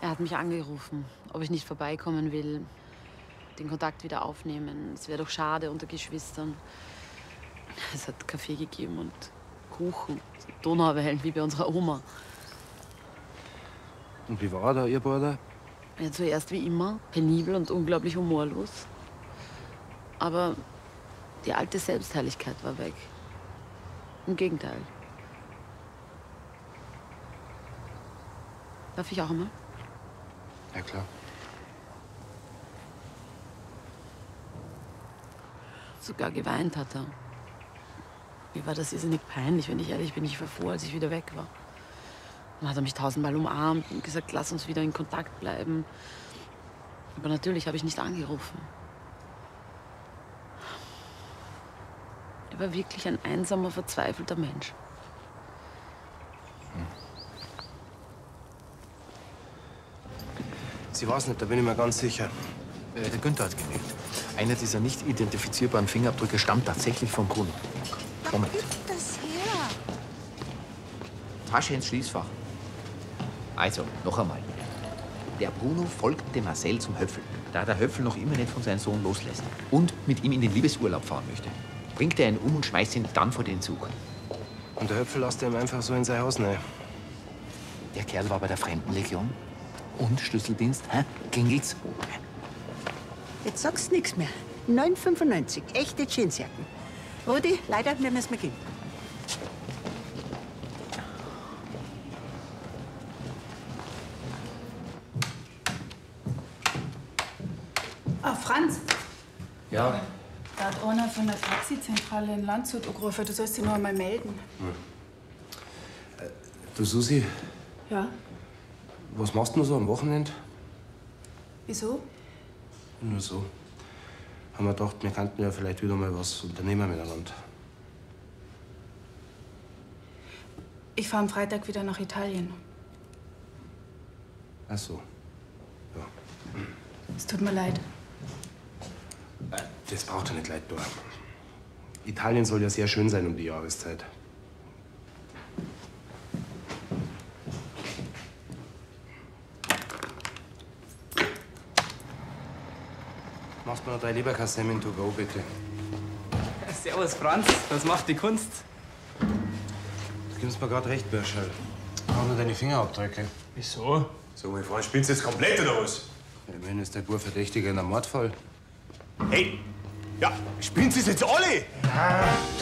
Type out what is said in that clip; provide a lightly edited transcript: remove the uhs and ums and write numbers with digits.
Er hat mich angerufen, ob ich nicht vorbeikommen will, den Kontakt wieder aufnehmen. Es wäre doch schade unter Geschwistern. Es hat Kaffee gegeben und Kuchen, Donauwellen wie bei unserer Oma. Und wie war da Ihr Bruder? Ja, zuerst wie immer, penibel und unglaublich humorlos. Aber die alte Selbstherrlichkeit war weg. Im Gegenteil. Darf ich auch einmal? Ja, klar. Sogar geweint hat er. Mir war das irrsinnig peinlich, wenn ich ehrlich bin. Ich war froh, als ich wieder weg war. Dann hat er mich tausendmal umarmt und gesagt, lass uns wieder in Kontakt bleiben. Aber natürlich habe ich nicht angerufen. Er war wirklich ein einsamer, verzweifelter Mensch. Sie weiß nicht, da bin ich mir ganz sicher. Der Günther hat genügt. Einer dieser nicht identifizierbaren Fingerabdrücke stammt tatsächlich vom Bruno. Moment. Wo gibt das her? Tasche ins Schließfach. Also, noch einmal. Der Bruno folgt dem Marcel zum Höpfel, da der Höpfel noch immer nicht von seinem Sohn loslässt und mit ihm in den Liebesurlaub fahren möchte. Bringt er ihn um und schmeißt ihn dann vor den Zug. Und der Höpfel lässt ihm einfach so in sein Haus rein. Der Kerl war bei der Fremdenlegion und Schlüsseldienst. Hä? Ging's? Jetzt sagst du nichts mehr. 9,95. Echte Jeansjacken. Rudi, leider, wir müssen gehen. Ah, Franz, Ja. da hat einer von der Taxizentrale in Landshut angerufen. Du sollst dich noch einmal melden. Du, Susi, Ja? was machst du so am Wochenende? Wieso? Nur so. Haben wir gedacht, wir könnten ja vielleicht wieder mal was unternehmen miteinander. Ich fahre am Freitag wieder nach Italien. Ach so. Ja. Es tut mir leid. Das braucht ja nicht leid tun. Italien soll ja sehr schön sein um die Jahreszeit. Machst du noch dein Leberkassem to go, bitte? Servus, Franz. Was macht die Kunst? Du gibst mir gerade recht, Börschel. Brauch nur deine Fingerabdrücke. Wieso? So, mein Freund, spielst du jetzt komplett oder was? Ja, immerhin ist der Bub Verdächtiger in einem Mordfall. Hey! Ja, spielen Sie es jetzt alle?